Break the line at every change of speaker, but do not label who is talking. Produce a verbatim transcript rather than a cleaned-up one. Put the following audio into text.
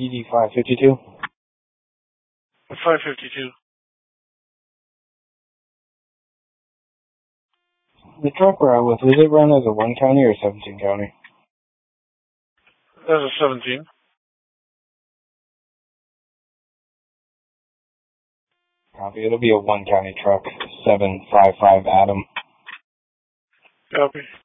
P D five fifty-two.
five fifty-two.
The truck we're out with, is it run as a one county or seventeen county?
That's a seventeen.
Copy. It'll be a one county truck. seven five five Adam.
Copy.